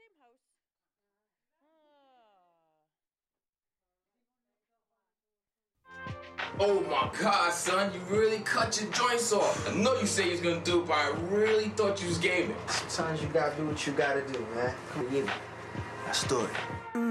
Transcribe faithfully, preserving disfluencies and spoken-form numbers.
same house. Oh my God, son, you really cut your joints off. I know you say you was gonna do it, but I really thought you was gaming. Sometimes you gotta do what you gotta do, man. Come on, give me. Let's do it.